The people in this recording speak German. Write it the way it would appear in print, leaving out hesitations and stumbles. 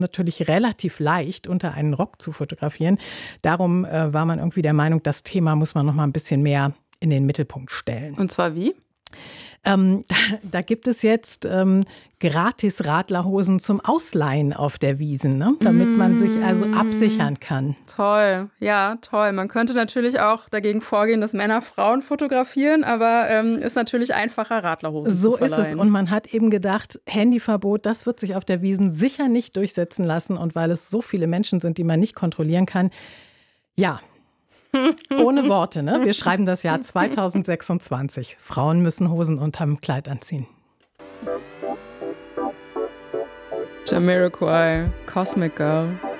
natürlich relativ leicht, unter einen Rock zu fotografieren. Darum war man irgendwie der Meinung, das Thema muss man noch mal ein bisschen mehr in den Mittelpunkt stellen. Und zwar wie? Da gibt es jetzt gratis Radlerhosen zum Ausleihen auf der Wiesn, ne? Damit man sich also absichern kann. Toll, ja, toll. Man könnte natürlich auch dagegen vorgehen, dass Männer Frauen fotografieren, aber ist natürlich einfacher, Radlerhosen so zu verleihen. So ist es. Und man hat eben gedacht, Handyverbot, das wird sich auf der Wiesn sicher nicht durchsetzen lassen. Und weil es so viele Menschen sind, die man nicht kontrollieren kann, ja, ohne Worte, ne? Wir schreiben das Jahr 2026. Frauen müssen Hosen unterm Kleid anziehen. Jamiroquai, Cosmic Girl.